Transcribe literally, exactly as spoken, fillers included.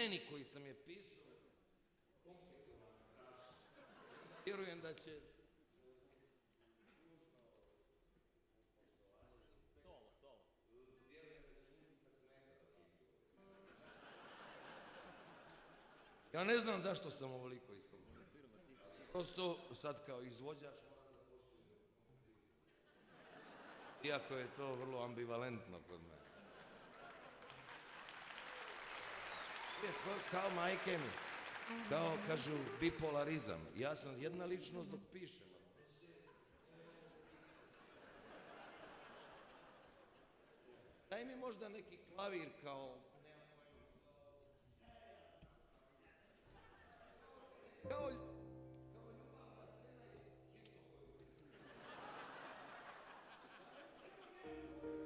meni koji sam je pisao, komplikovan, strašno. Vjerujem da će... Solo, solo. Vjerujem da će muzika smetati. Ja ne znam zašto sam ovoliko iskomplicirao. Prosto sad kao izvođač moram da poštujem kompozitor. Iako je to vrlo ambivalentno kod mene. Kao majke mi, kao kažu bipolarizam. Ja sam jedna ličnost dok pišem. Daj mi možda neki klavir kao... Kao...